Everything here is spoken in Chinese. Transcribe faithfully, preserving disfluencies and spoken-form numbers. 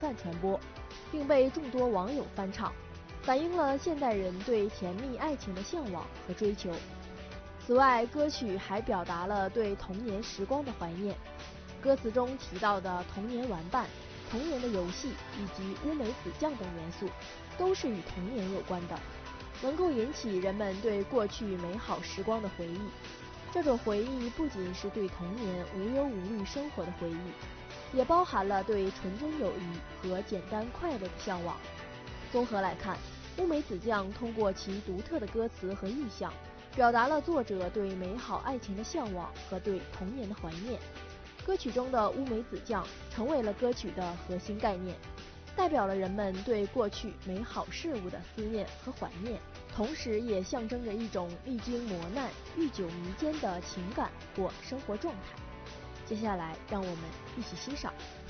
泛传播，并被众多网友翻唱，反映了现代人对甜蜜爱情的向往和追求。此外，歌曲还表达了对童年时光的怀念。歌词中提到的童年玩伴、童年的游戏以及乌梅子酱等元素，都是与童年有关的，能够引起人们对过去美好时光的回忆。这种回忆不仅是对童年无忧无虑生活的回忆，也包含了对纯真友谊和简单快乐的向往。综合来看，乌梅子酱通过其独特的歌词和意象，表达了作者对美好爱情的向往和对童年的怀念。歌曲中的乌梅子酱成为了歌曲的核心概念，代表了人们对过去美好事物的思念和怀念，同时也象征着一种历经磨难、历久弥坚的情感或生活状态。接下来，让我们一起欣赏。